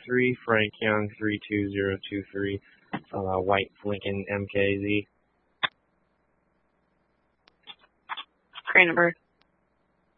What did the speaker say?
3, Frank Young 32023, White Lincoln MKZ. Crane number